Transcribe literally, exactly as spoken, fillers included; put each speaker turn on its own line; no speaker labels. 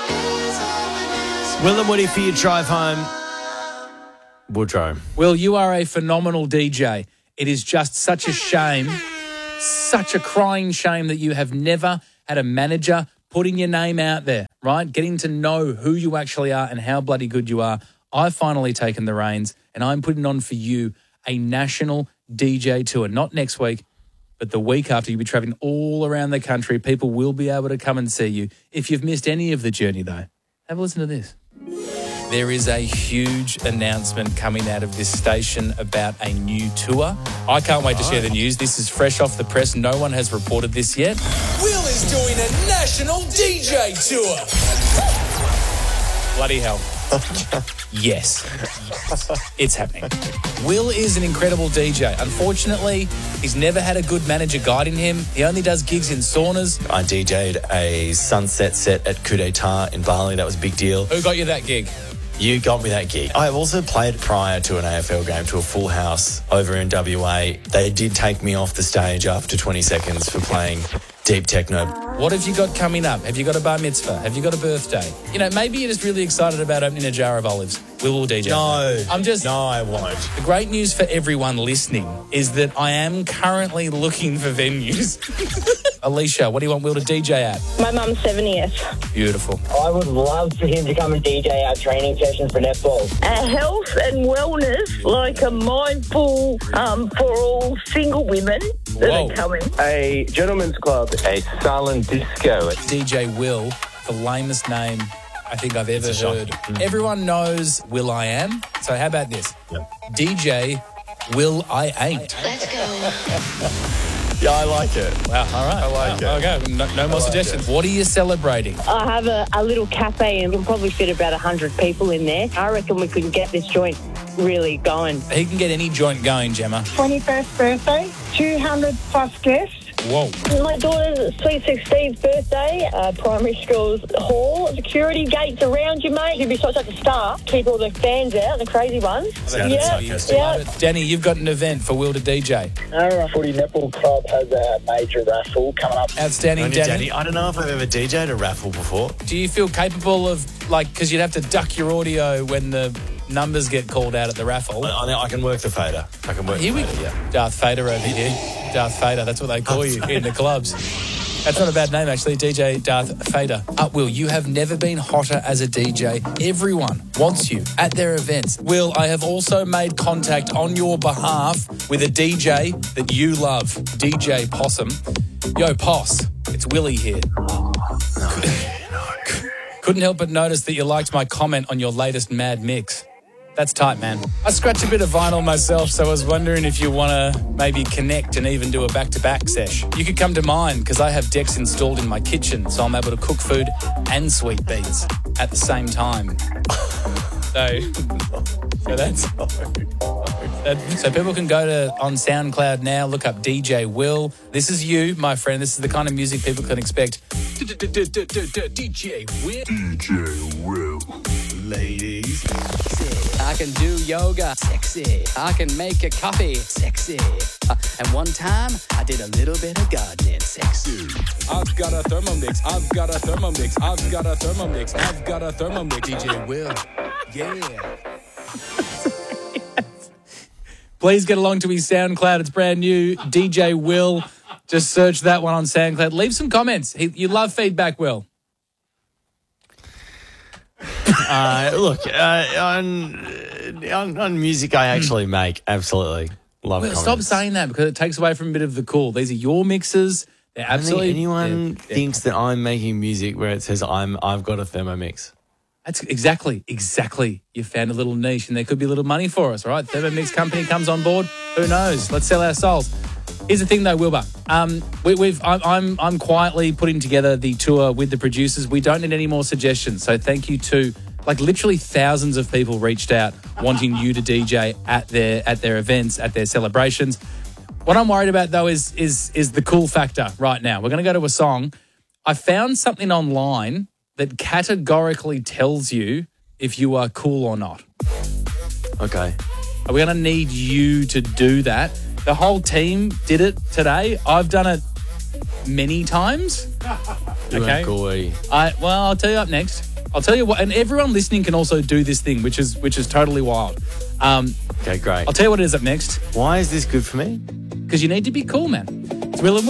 Will and Woody for your drive home. Woodrow.
Will, you are a phenomenal D J. It is just such a shame, such a crying shame that you have never had a manager putting your name out there, right? Getting to know who you actually are and how bloody good you are. I've finally taken the reins and I'm putting on for you a national D J tour. Not next week, but the week after. You'll be traveling all around the country. People will be able to come and see you. If you've missed any of the journey, though, have a listen to this. There is a huge announcement coming out of this station about a new tour. I can't wait to share the news. This is fresh off the press. No one has reported this yet.
Will is doing a national D J tour.
Bloody hell. Yes. It's happening. Will is an incredible D J. Unfortunately, he's never had a good manager guiding him. He only does gigs in saunas.
I D J'd a sunset set at Coup d'etat in Bali. That was a big deal.
Who got you that gig?
You got me that gig. I also played prior to an A F L game to a full house over in W A. They did take me off the stage after twenty seconds for playing deep techno.
What have you got coming up? Have you got a bar mitzvah? Have you got a birthday? You know, maybe you're just really excited about opening a jar of olives. Will will D J.
No.
I'm just...
No, I won't.
The great news for everyone listening is that I am currently looking for venues. Alicia, what do you want Will to D J at?
My mum's seventieth.
Beautiful.
I would love for him to come and D J our training sessions for netball.
A health and wellness, like a mindful um, for all single women that
Whoa.
are coming.
A gentleman's club.
A silent disco.
D J Will, the lamest name I think I've ever
It's a
heard.
shock. Mm.
Everyone knows Will I Am. So how about this?
Yep.
D J Will I Ain't.
Let's go.
Yeah, I like it.
Wow, all right.
I like
wow.
it.
Okay, no, no more
like
suggestions. What are you celebrating?
I have a, a little cafe and we can probably fit about one hundred people in there. I reckon we could get this joint really going.
He can get any joint going, Gemma.
twenty-first birthday, two hundred plus guests.
Whoa.
My daughter's sweet sixteenth birthday, uh, primary school's hall, security gates around you, mate. You'd be such a star. Keep all the fans out, the crazy ones.
Sounded
yeah,
sarcastic.
yeah.
Danny, you've got an event for Will to D J.
Our footy netball club has a major raffle coming up.
Outstanding,
Only
Danny.
Danny. I don't know if I've ever D J'd a raffle before.
Do you feel capable of, like, because you'd have to duck your audio when the numbers get called out at the raffle?
I, I, I can work the fader. I can work
Here
the
we
fader, yeah.
Darth Vader over here. Darth Vader, that's what they call you in the clubs. That's not a bad name, actually, D J Darth Vader. Uh, Will, you have never been hotter as a D J. Everyone wants you at their events. Will, I have also made contact on your behalf with a D J that you love, D J Possum. Yo, Poss, it's Willie here. Couldn't help but notice that you liked my comment on your latest Mad Mix. That's tight, man. I scratch a bit of vinyl myself, so I was wondering if you want to maybe connect and even do a back-to-back sesh. You could come to mine, because I have decks installed in my kitchen, so I'm able to cook food and sweet beats at the same time. So, so that's... that, so people can go to on SoundCloud now, look up D J Will. This is you, my friend. This is the kind of music people can expect. D J Will.
D J Will.
Ladies.
I can do yoga, sexy. I can make a coffee, sexy. Uh, and one time, I did a little bit of gardening, sexy.
I've got a Thermomix. I've got a Thermomix. I've got a Thermomix. I've got a Thermomix. D J Will. Yeah. Please get along to his SoundCloud. It's brand new. D J Will. Just search that one on SoundCloud. Leave some comments. He, you love feedback, Will.
Uh, look, uh, on, on on music I actually make, absolutely love
Will,
comments.
stop saying that because it takes away from a bit of the cool. These are your mixes. They're
I don't think
absolutely...
anyone
they're-
thinks that I'm making music where it says I'm I've got a Thermomix.
That's exactly, exactly. You found a little niche and there could be a little money for us, all right? Thermomix company comes on board. Who knows? Let's sell our souls. Here's the thing, though, Wilbur. Um, we, we've I'm, I'm I'm quietly putting together the tour with the producers. We don't need any more suggestions. So thank you to, like, literally thousands of people reached out wanting you to D J at their at their events, at their celebrations. What I'm worried about, though, is is is the cool factor right now. We're going to go to a song. I found something online that categorically tells you if you are cool or not.
Okay.
Are we going to need you to do that? The whole team did it today. I've done it many times. Okay.
Uakoi.
I, well, I'll tell you up next. I'll tell you what, and everyone listening can also do this thing, which is which is totally wild. Um,
Okay, great.
I'll tell you what it is up next,
Why is this good for me?
because you need to be cool, man. It's Will and